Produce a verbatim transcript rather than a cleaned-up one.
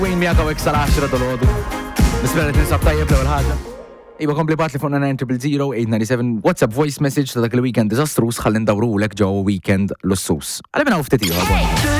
Wayne miegħek hawnhekk sal-għaxra dolodu. Nispera li tinsab tajjeb l-ewwel ħaġa. Iba kompli bat li fuq nine zero zero eight nine seven WhatsApp voice message ta' dak il-weekend disastrus ħalli ndawrulek ġew weekend lussus. Għalli minna uftit ieħor.